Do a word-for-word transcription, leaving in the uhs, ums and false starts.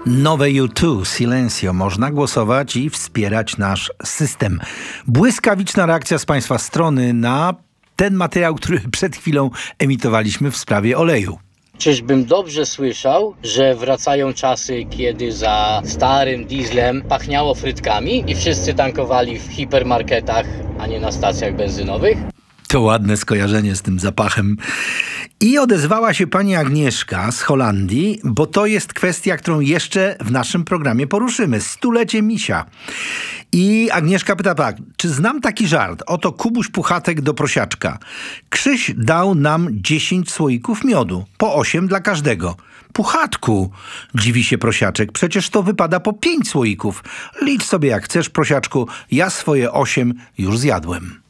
Nowe U dwa, Silencio. Można głosować i wspierać nasz system. Błyskawiczna reakcja z Państwa strony na ten materiał, który przed chwilą emitowaliśmy w sprawie oleju. Czyżbym dobrze słyszał, że wracają czasy, kiedy za starym dieslem pachniało frytkami i wszyscy tankowali w hipermarketach, a nie na stacjach benzynowych? To ładne skojarzenie z tym zapachem. I odezwała się pani Agnieszka z Holandii, bo to jest kwestia, którą jeszcze w naszym programie poruszymy. Stulecie misia. I Agnieszka pyta tak, czy znam taki żart? Oto Kubuś Puchatek do prosiaczka. Krzyś dał nam dziesięć słoików miodu, po osiem dla każdego. Puchatku, dziwi się prosiaczek, przecież to wypada po pięć słoików. Licz sobie jak chcesz, prosiaczku, ja swoje osiem już zjadłem.